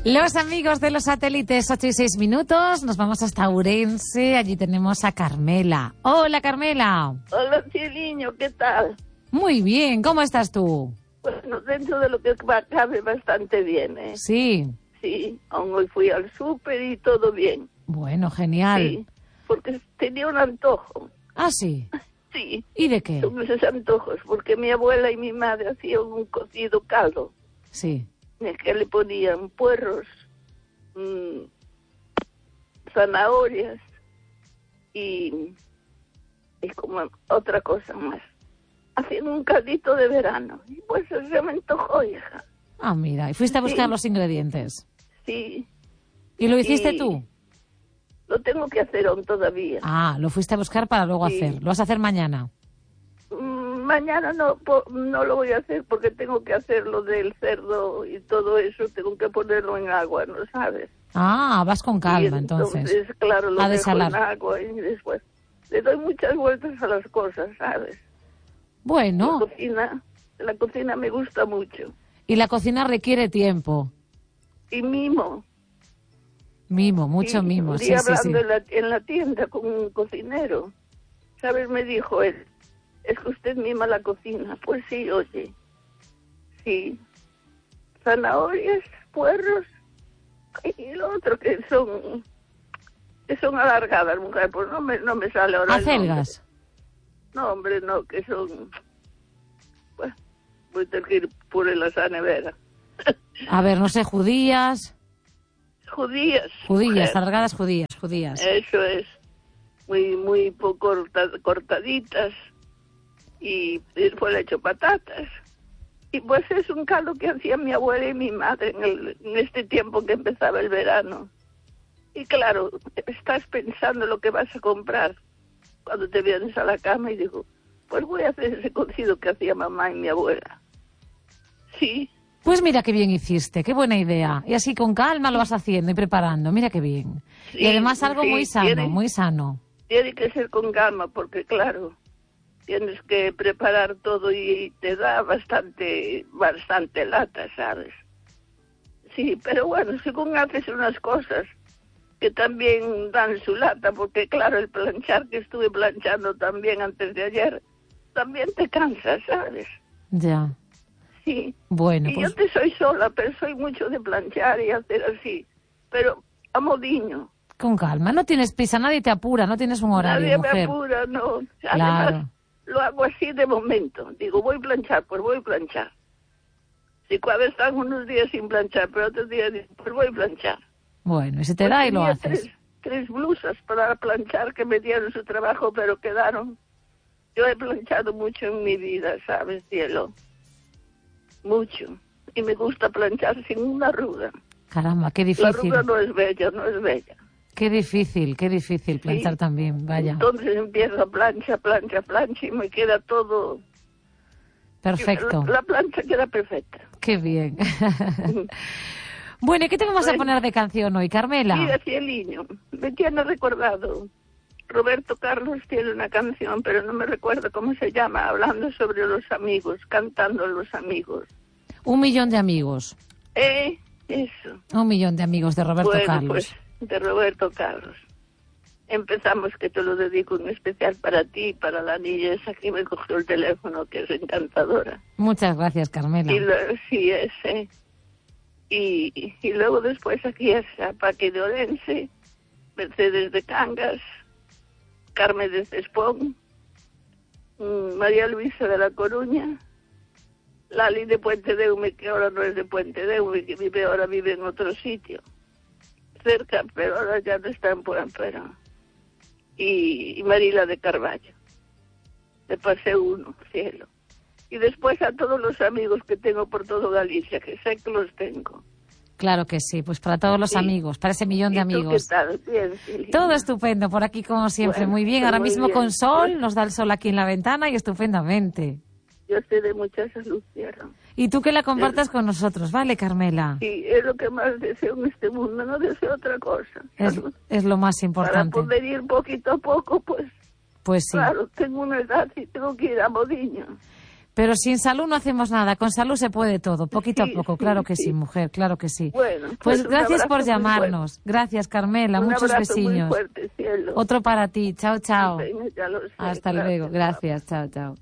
Los amigos de los satélites, 8 y 6 minutos, nos vamos hasta Ourense, allí tenemos a Carmela. Hola, Carmela. Hola, Cieliño, ¿qué tal? Muy bien, ¿cómo estás tú? Bueno, dentro de lo que cabe bastante bien, ¿eh? Sí. Sí, aún hoy fui al súper y todo bien. Bueno, genial. Sí, porque tenía un antojo. Ah, sí. Sí. ¿Y de qué? Son esos antojos, porque mi abuela y mi madre hacían un cocido caldo. Sí. En el que le ponían puerros, zanahorias y como otra cosa más. Hacían un caldito de verano. Y pues se me antojó, hija. Ah, mira, y fuiste a buscar los ingredientes. Sí. ¿Y lo hiciste tú? Lo tengo que hacer aún todavía. Ah, lo fuiste a buscar para luego hacer. ¿Lo vas a hacer mañana? Mañana no lo voy a hacer porque tengo que hacer lo del cerdo y todo eso. Tengo que ponerlo en agua, ¿no sabes? Ah, vas con calma, y entonces. Claro, lo a dejo desalar. en agua y después le doy muchas vueltas a las cosas, ¿sabes? Bueno. La cocina me gusta mucho. Y la cocina requiere tiempo. Y mimo. Mimo, mucho mimo. Un día sí, hablando sí. en la tienda con un cocinero, ¿sabes? Me dijo él, es que usted mima la cocina. Pues sí, oye. Sí. Zanahorias, puerros y lo otro que son alargadas, mujer. Pues no me sale ahora. ¿Acelgas? No, hombre, no, que son... Pues voy a tener que ir por en la nevera. A ver, no sé, judías. Judías. Judías, alargadas judías. Eso es. Muy poco cortaditas. Y después le echo patatas. Y pues es un caldo que hacía mi abuela y mi madre en este tiempo que empezaba el verano. Y claro, estás pensando lo que vas a comprar cuando te vienes a la cama y digo, pues voy a hacer ese cocido que hacía mamá y mi abuela. Sí. Pues mira qué bien hiciste, qué buena idea. Y así con calma lo vas haciendo y preparando, mira qué bien. Sí, y además algo muy sano, muy sano. Tiene que ser con calma porque claro, tienes que preparar todo y te da bastante lata, ¿sabes? Sí, pero bueno, según haces unas cosas que también dan su lata, porque claro, el planchar que estuve planchando también antes de ayer, también te cansa, ¿sabes? Ya. Sí. Bueno, y pues... yo te soy sola, pero soy mucho de planchar y hacer así, pero a modiño. Con calma, no tienes prisa, nadie te apura, no tienes un horario, mujer. Nadie me apura, no. Claro. Además, lo hago así de momento. Digo, voy a planchar, pues voy a planchar. Si cuando están unos días sin planchar, pero otros días digo, pues voy a planchar. Bueno, y se te da y lo haces. Tres blusas para planchar que me dieron su trabajo, pero quedaron. Yo he planchado mucho en mi vida, ¿sabes, cielo? Mucho. Y me gusta planchar sin una arruga. Caramba, qué difícil. La arruga no es bella. Qué difícil planchar también, vaya. Entonces empiezo a plancha y me queda todo... Perfecto. La plancha queda perfecta. Qué bien. Bueno, ¿y qué te vamos a poner de canción hoy, Carmela? Mira, Cieliño, me tiene recordado. Roberto Carlos tiene una canción, pero no me recuerdo cómo se llama, hablando sobre los amigos, cantando a los amigos. 1 millón de amigos. Eso. 1 millón de amigos de Roberto Carlos. Pues, de Roberto Carlos. Empezamos, que te lo dedico en especial para ti y para la niña esa que me cogió el teléfono, que es encantadora. Muchas gracias, Carmela. Sí, ese. Y luego después aquí es Paqui de Orense, Mercedes de Cangas, Carmen de Cespón, María Luisa de La Coruña, Lali de Puente de Hume, que ahora no es de Puente de Hume, que ahora vive en otro sitio, cerca, pero ahora ya no está en Puerampera. Y Marila de Carballo, de Paseo 1, cielo. Y después a todos los amigos que tengo por todo Galicia, que sé que los tengo. Claro que sí, pues para todos los amigos, para ese millón de amigos. ¿Qué tal? Bien, sí, todo estupendo, por aquí como siempre, bueno, muy bien. Ahora muy mismo bien. Con sol, nos da el sol aquí en la ventana y estupendamente. Yo sé de mucha salud, Sierra. Y tú que la compartas con nosotros, ¿vale, Carmela? Sí, es lo que más deseo en este mundo, no deseo otra cosa. Es lo más importante. Para poder ir poquito a poco, pues sí. Claro, tengo una edad y tengo que ir a Modiño. Pero sin salud no hacemos nada. Con salud se puede todo, poquito a poco. Claro que sí, mujer, claro que sí. Bueno, pues gracias por llamarnos. Gracias, Carmela. Muchos besiños. Muy fuerte, cielo. Otro para ti. Chao, chao. Ya lo sé, Hasta luego. Gracias. Chao, chao.